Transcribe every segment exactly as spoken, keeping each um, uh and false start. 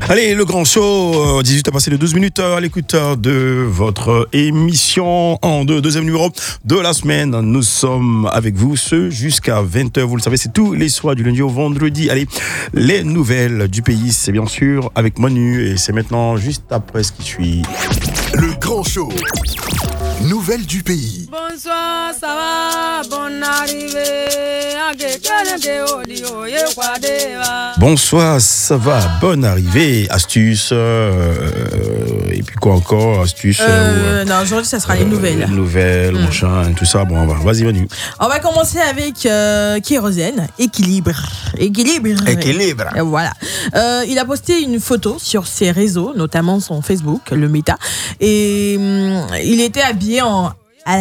Allez, le grand show, dix-huit à passer de douze minutes à l'écoute de votre émission en deux, deuxième numéro de la semaine. Nous sommes avec vous ce jusqu'à vingt heures. Vous le savez, c'est tous les soirs du lundi au vendredi. Allez, les nouvelles du pays, c'est bien sûr avec Manu et c'est maintenant juste après ce qui suit. Le grand show. Nouvelles du pays. Bonsoir, ça va, bonne arrivée. Bonsoir, ça va, bonne arrivée. Astuce, euh, et puis quoi encore, astuce euh, euh, Non, aujourd'hui, ça sera euh, les nouvelles. Nouvelles, mmh. machin, tout ça. Bon, vas-y, Manu. On va commencer avec euh, Kérosène, équilibre. Équilibre. Équilibre. Et voilà. Euh, il a posté une photo sur ses réseaux, notamment son Facebook, le Meta, et hum, il était habillé en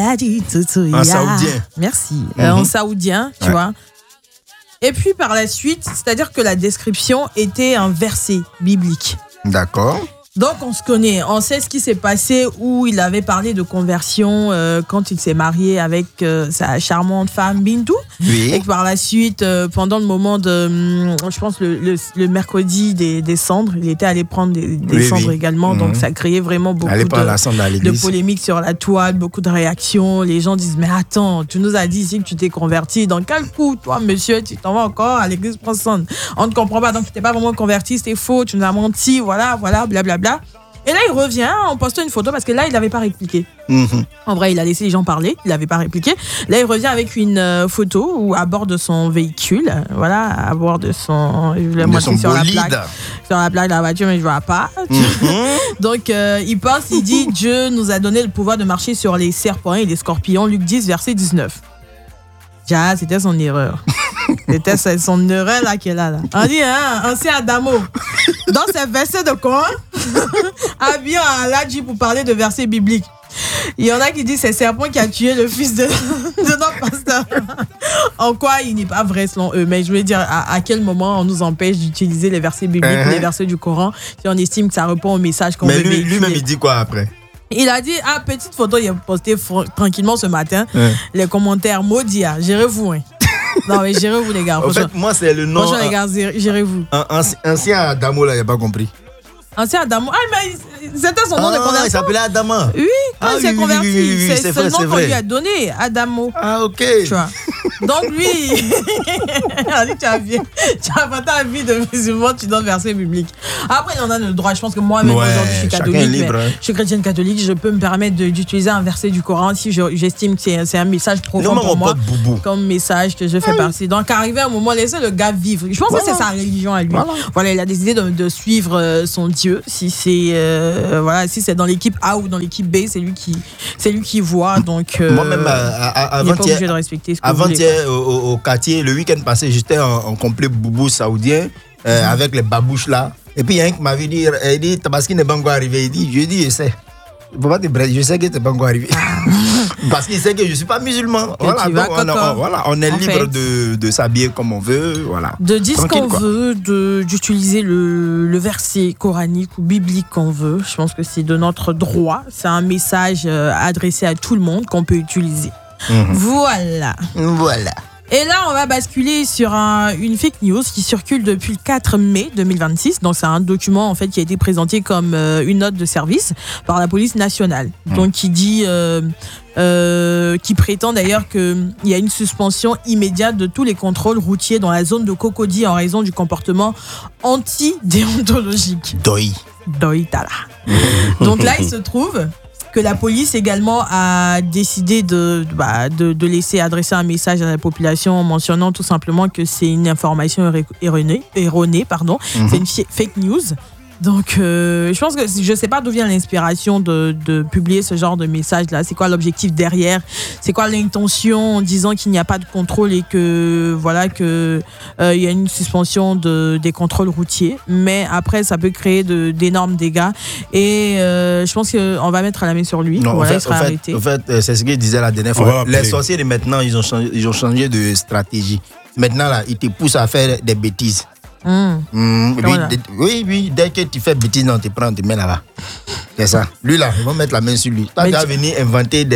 En saoudien. Merci. Mm-hmm. Euh, en saoudien, tu ouais. vois. Et puis par la suite, c'est-à-dire que la description était un verset biblique. D'accord. Donc on se connaît, on sait ce qui s'est passé où il avait parlé de conversion euh, quand il s'est marié avec euh, sa charmante femme Bintou. Oui. Et que par la suite, euh, pendant le moment de, hum, je pense le, le, le mercredi des, des cendres, il était allé prendre des, des oui, cendres oui. également. Mmh. Donc ça créait vraiment beaucoup de, de polémiques sur la toile, beaucoup de réactions. Les gens disent, mais attends, tu nous as dit ici que tu t'es converti. Dans quel coup, toi, monsieur, tu t'en vas encore à l'église prendre cendre? On ne comprend pas, donc tu t'es pas vraiment converti, c'était faux, tu nous as menti, voilà, voilà, blablabla. Et là, il revient en postant une photo parce que là, il n'avait pas répliqué. Mmh. En vrai, il a laissé les gens parler, il n'avait pas répliqué. Là, il revient avec une euh, photo où, à bord de son véhicule, voilà, à bord de son. Je voulais montrer sur la plaque, sur la plaque de la voiture, mais je ne vois pas. Mmh. Donc, euh, il pense, il dit Dieu nous a donné le pouvoir de marcher sur les serpents et les scorpions, Luc dix, verset dix-neuf. Ja, c'était son erreur. C'était son erreur là qu'elle a là. On dit, hein, ancien Adamo. Dans ces versets de quoi habillé en Aladji pour parler de versets bibliques. Il y en a qui disent c'est serpent qui a tué le fils de, de notre pasteur. En quoi il n'est pas vrai selon eux. Mais je veux dire, à, à quel moment on nous empêche d'utiliser les versets bibliques, uh-huh. les versets du Coran, si on estime que ça répond au message qu'on Mais veut lui, véhiculer. lui-même, il dit quoi après? Il a dit, ah, petite photo, il a posté fr- tranquillement ce matin. Ouais. Les commentaires maudits, hein, gérez-vous. Hein. Non, mais gérez-vous, les gars. En fait, moi, c'est le nom. Franchement, les gars, gérez-vous. Un, un, ancien Adamo, là, il n'a pas compris. Ancien Adamo. Ah, mais c'était son nom ah, de conversion. Il s'appelait Adama. Oui, quand ah, il s'est oui, converti. Oui, oui, oui, c'est, c'est, c'est le nom qu'on lui a donné, Adamo. Ah, ok. Tu vois. Donc, lui, tu as vu, tu as pas ta vie de musulman, tu donnes verset biblique. Après, il en a le droit. Je pense que moi-même, ouais, aujourd'hui, je suis catholique. Libre, hein. Je suis chrétienne catholique. Je peux me permettre de, d'utiliser un verset du Coran si je, j'estime que c'est, c'est un message profond pour moi. Comme message que je fais passer. Donc, arrivé à un moment, laissez le gars vivre. Je pense voilà. que c'est sa religion à lui. Voilà, voilà il a décidé de, de suivre son Dieu. Si c'est, euh, voilà, si c'est dans l'équipe A ou dans l'équipe B, c'est lui qui, c'est lui qui voit. Donc, euh, moi-même, il n'est pas obligé de respecter ce que avant vous voulez. Au, au, au quartier, le week-end passé, j'étais en, en complet boubou saoudien euh, mmh. avec les babouches là. Et puis il y a un qui m'avait dit, il dit Tabaski n'est pas encore arrivé. Il dit, je dis, je sais. Faut pas te briller, je sais que tu n'es pas encore arrivé. Parce qu'il sait que je ne suis pas musulman. Voilà, donc on, on, voilà, on est en libre de, de s'habiller comme on veut. Voilà. De dire ce qu'on quoi. veut, de, d'utiliser le, le verset coranique ou biblique qu'on veut. Je pense que c'est de notre droit. C'est un message euh, adressé à tout le monde qu'on peut utiliser. Mmh. Voilà. Voilà. Et là, on va basculer sur un, une fake news qui circule depuis le quatre mai deux mille vingt-six. Donc, c'est un document en fait qui a été présenté comme euh, une note de service par la police nationale. Mmh. Donc, qui dit, euh, euh, qui prétend d'ailleurs qu'il y a une suspension immédiate de tous les contrôles routiers dans la zone de Cocody en raison du comportement anti-déontologique. Doi. Doi tala. Donc là, il se trouve que la police également a décidé de, bah, de, de laisser adresser un message à la population en mentionnant tout simplement que c'est une information erronée, erronée pardon. Mm-hmm. C'est une fake news. Donc, euh, je pense que je ne sais pas d'où vient l'inspiration de, de publier ce genre de message-là. C'est quoi l'objectif derrière? C'est quoi l'intention en disant qu'il n'y a pas de contrôle et que voilà que euh, il y a une suspension de, des contrôles routiers. Mais après, ça peut créer de, d'énormes dégâts. Et euh, je pense qu'on va mettre la main sur lui. Non, voilà, en, fait, il sera en, fait, arrêté. en fait, c'est ce qu'il disait la dernière fois. Les sorciers de maintenant, ils ont changé, ils ont changé de stratégie. Maintenant, là, ils te poussent à faire des bêtises. Mmh. Mmh, lui, voilà. d- oui, oui, dès que tu fais bêtise, on te prend, on te met là-bas. C'est ça. Lui, là, ils vont mettre la main sur lui. Toi, tu vas venir inventer des,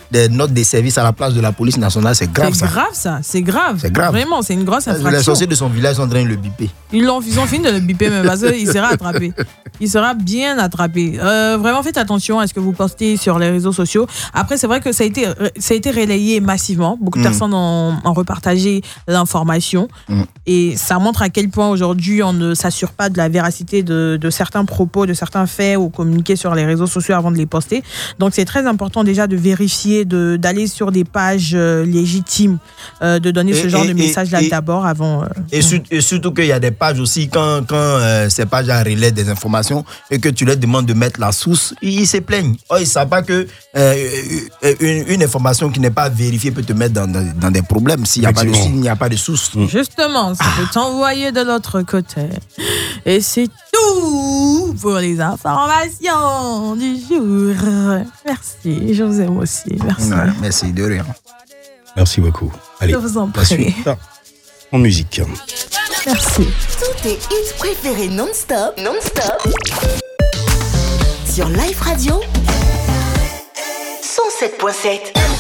des notes de service à la place de la police nationale, c'est grave c'est ça. C'est grave ça, c'est grave. C'est grave. Vraiment, c'est une grosse infraction. Les sorciers de son village sont en train de le biper. Ils, l'ont, ils ont fini de le biper même parce qu'il sera attrapé. Il sera bien attrapé. Euh, vraiment, faites attention à ce que vous postez sur les réseaux sociaux. Après, c'est vrai que ça a été, ça a été relayé massivement. Beaucoup de mmh. personnes ont, ont repartagé l'information. Mmh. Et ça montre à quel point aujourd'hui on ne s'assure pas de la véracité de, de certains propos, de certains faits ou communiqués sur les réseaux sociaux avant de les poster. Donc, c'est très important déjà de vérifier, de, d'aller sur des pages euh, légitimes, euh, de donner et, ce genre et, de messages-là et, d'abord avant. Euh, et, sur, et surtout qu'il y a des pages aussi, quand, quand euh, ces pages relaient des informations et que tu leur demandes de mettre la source, ils, ils se plaignent. Oh, ils ne savent pas que euh, une, une information qui n'est pas vérifiée peut te mettre dans, dans, dans des problèmes s'il n'y a pas de signe, il n'y a pas de source. Justement, ça peut t'envoyer de l'autre côté. Et c'est tout pour les informations du jour. Merci, je vous aime aussi. Merci. Ouais, merci, de rien. Merci beaucoup. Allez, je vous en prie. En musique. Merci. Tous tes hits préférés non-stop, non-stop. Sur Live Radio cent sept point sept.